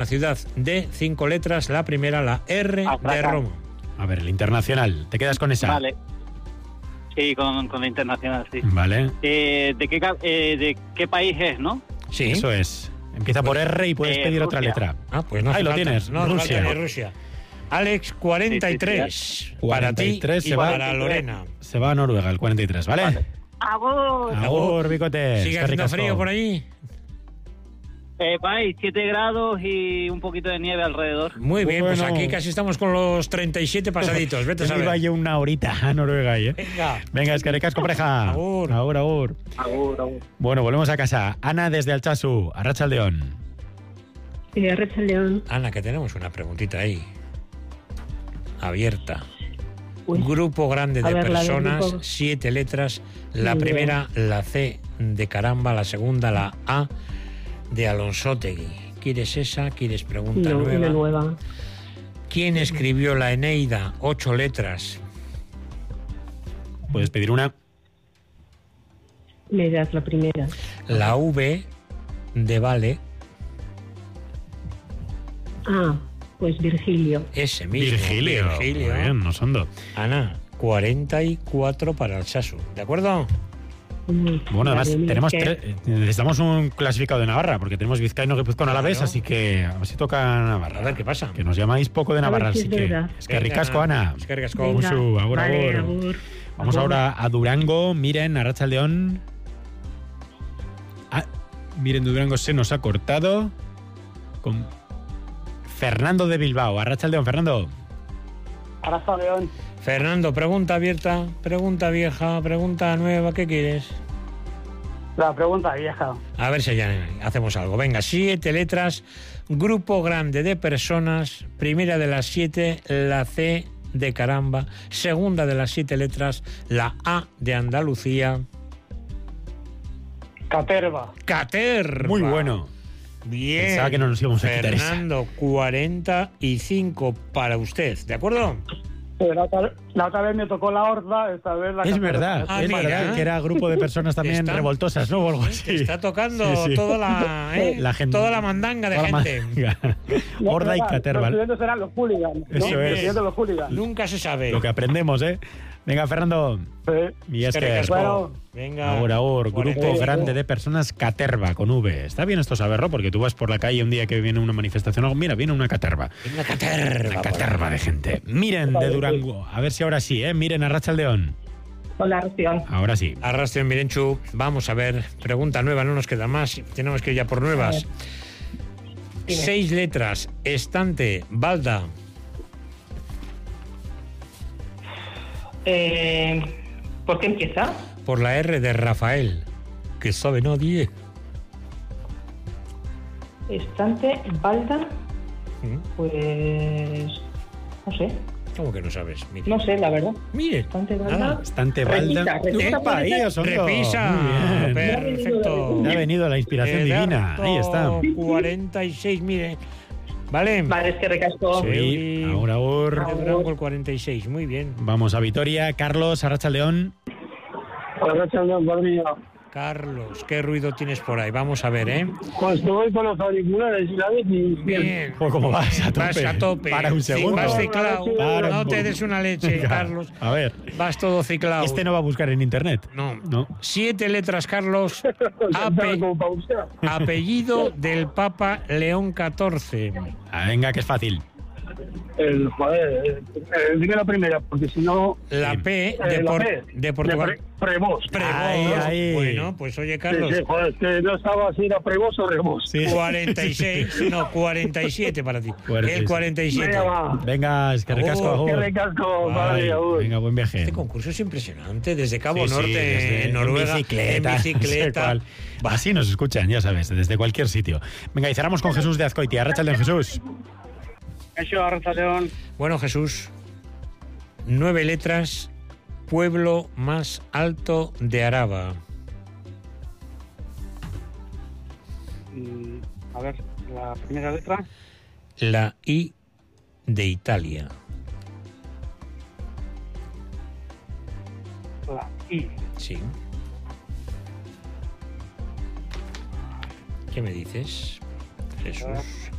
ciudad de 5 letras, la primera, la R de Roma. A ver, el internacional. ¿Te quedas con esa? Vale. Sí, con la internacional, sí. Vale. ¿De qué país es, no? Sí. Eso es. Empieza por R y puedes pedir otra Rusia. letra. Ah, pues no Ahí hace lo falta. tienes, No hace Rusia. falta ni Rusia. Alex, 43. Sí, Para ti 43 y se va. para Lorena. Se va a Noruega, el 43, ¿vale? ¡Agur! Agur, bicote. ¿Sigue haciendo frío por allí? País, 7 grados y un poquito de nieve alrededor. Muy bien, pues Bueno. aquí casi estamos con los 37 pasaditos. Vete a Yo me iba saber. yo una horita a Noruega ahí, ¿eh? Venga. Venga, escaricasco, pareja. Agur. Agur, agur. Agur. Bueno, volvemos a casa. Ana desde Altsasu, Arratsaldeon. Sí, Arratsaldeon. Ana, que tenemos una preguntita ahí. Abierta. Uy. Grupo grande A de ver, la del personas, grupo. 7 letras. La Muy primera, la C de caramba. La segunda, la A de Alonsotegui. ¿Quieres esa? ¿Quieres pregunta No, nueva? una nueva. ¿Quién escribió la Eneida? 8 letras. Puedes pedir una. Me das la primera. La V de Vale. Ah, pues Virgilio. Ese mismo. Virgilio. Virgilio. Muy bien, no son dos. Ana, 44 para el Sasu. ¿De acuerdo? Bueno, además Madre mía, tenemos que- necesitamos un clasificado de Navarra, porque tenemos Vizcaíno, Guipuzcoano, Alavés, Claro. así que a ver si toca Navarra. A ver qué pasa. Que nos llamáis poco de A ver Navarra, si así es que verdad. es que ricasco, Ana. Es que ricasco. Venga, Musu, agur, vale, agur. agur. Vamos Agur. ahora a Durango. Miren, Arratsaldeon. Ah, miren, Durango se nos ha cortado con Fernando de Bilbao. Arratsaldeon, Fernando. Arratsaldeon. Fernando, pregunta abierta, pregunta vieja, pregunta nueva, ¿qué quieres? La pregunta vieja. A ver si ya hacemos algo. Venga, 7 letras, grupo grande de personas, primera de las 7, la C de caramba, segunda de las 7 letras, la A de Andalucía. Caterva. Caterva. Muy bueno. Bien. Pensaba que no nos íbamos a quitar esa. Fernando, 45 para usted, ¿de acuerdo? La otra vez me tocó la horda, esta vez la Es Caterva. verdad, Ah, es mira. verdad que era grupo de personas también Están- revoltosas, ¿no? O algo así. Te está tocando Sí, sí. toda la, La gente- toda la mandanga de Toda la gente. manga. Horda y Caterva. Los estudiantes eran los hooligans, ¿no? Eso Los es. estudiantes de los hooligans. Nunca se sabe. Lo que aprendemos, ¿eh? Venga, Fernando. Sí. Y es Que que... ricasco. Bueno. Venga. Ahora, grupo 45. grande de personas, Caterva, con V. Está bien esto saberlo, porque tú vas por la calle un día que viene una manifestación, o mira, viene una Caterva. Una caterva. Una Caterva de gente. Miren de Durango, a ver si ahora sí, ¿eh? Miren a Arratsaldeon. Hola, Rocío. Ahora sí. Arrastren Mirenchu. Vamos a ver. Pregunta nueva, no nos queda más. Tenemos que ir ya por nuevas. Dime. 6 letras. Estante. Balda. ¿Por qué empieza? Por la R de Rafael. Que sabe nadie. Estante, balda, ¿Mm? pues... No sé, ¿Cómo que no sabes? Mire. no sé, la verdad. Mire. Estante, Nada. balda... Estante Repita, balda. repita, ¡Epa, ahí, repita. Osondo! Repisa. Muy bien. Perfecto. Me ha venido la inspiración divina. Ahí está. 46, mire. ¿Vale? Vale, es que recasco. Sí, ahora, De Durango el 46, muy bien. Vamos a Vitoria. Carlos, Arratsaldeon. Arratsaldeon, Padrillo. Carlos, ¿qué ruido tienes por ahí? Vamos a ver, ¿eh? Pues voy con los auriculares y la vez y... Bien. Pues como vas a tope. Vas a tope. Para un segundo. Vas ciclado. Para No un te poco. des una leche, Venga, Carlos. A ver, Vas todo ciclado. este no va a buscar en internet. No. No. 7 letras, Carlos. Apellido del Papa León XIV. Ah, venga, que es fácil. Dime la primera, porque si no... La P de Portugal. Prevos. Prevos. Ahí, ahí. Bueno, pues oye, Carlos. Sí, joder, que no estaba si era Prevos o Remos. Sí. 46, no, 47 para ti. 46. El 47. Venga, va. Venga, es que recasco. Oh, agur. Qué recasco, Ay, padre, agur. venga, buen viaje. Este concurso es impresionante, desde Cabo Sí, sí, Norte, desde- en Noruega, en bicicleta. en no sé bicicleta. cuál. Así nos escuchan, ya sabes, desde cualquier sitio. Venga, y cerramos con Jesús de Azcoitia. Arratsaldeon, Jesús. Eso, Arratsaldeon. Bueno, Jesús, 9 letras, pueblo más alto de Araba. A ver, la primera letra. La I de Italia. La I. Sí. ¿Qué me dices, Jesús?